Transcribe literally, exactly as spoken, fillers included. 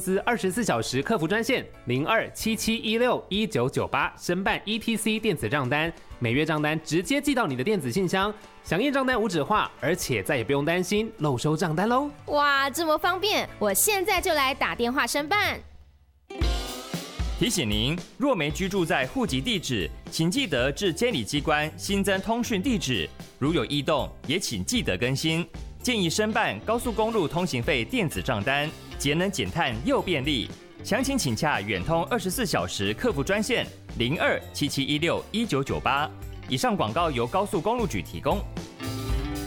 司二十四小时客服专线零二七七一六一九九八申办 E T C 电子账单，每月账单直接寄到你的电子信箱，响应账单无纸化，而且再也不用担心漏收账单喽！ 哇，这么方便，我现在就来打电话申办。 提醒您，若没居住在户籍地址，请记得至监理机关新增通讯地址。如有异动，也请记得更新。建议申办高速公路通行费电子账单，节能减碳又便利。详情请洽远通二十四小时客服专线零二七七一六一九九八。以上广告由高速公路局提供。